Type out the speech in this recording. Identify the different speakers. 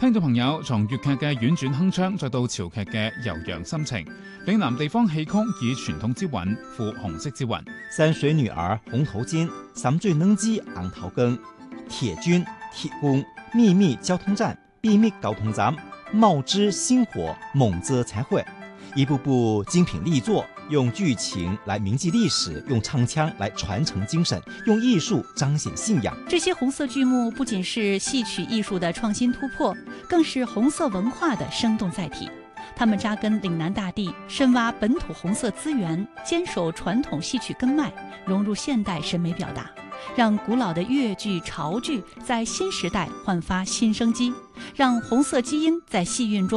Speaker 1: 聽眾朋友從粵劇嘅婉轉鏗鏘，再到潮劇嘅悠揚心情，嶺南地方戲曲以傳統之韻赴紅色之韻。
Speaker 2: 山水女兒紅頭巾，三醉能記昂頭更，鐵軍、鐵公、秘密交通站、秘密交通站，冒之星火，猛則才會。一部部精品力作，用劇情來銘記歷史，用唱腔來傳承精神，用藝術彰顯信仰。
Speaker 3: 這些紅色劇目不僅是戲曲藝術的創新突破，更是紅色文化的生動載體。他們扎根嶺南大地，深挖本土紅色資源，堅守傳統戲曲根脈，融入現代審美表達，讓古老的粵劇、潮劇在新時代煥發新生機，讓紅色基因在戲韻中